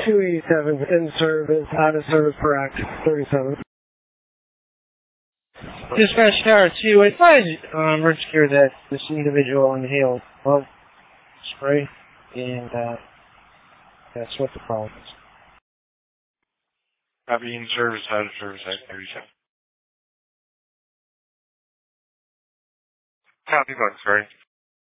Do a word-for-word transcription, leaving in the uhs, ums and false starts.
two eighty-seven, in service, out of service for Act thirty-seven. Dispatch Tower two, advise um, emergency care that this individual inhaled bug spray, and uh, that's what the problem is. Copy, in service, out of service, Act thirty-seven. Copy, bug spray.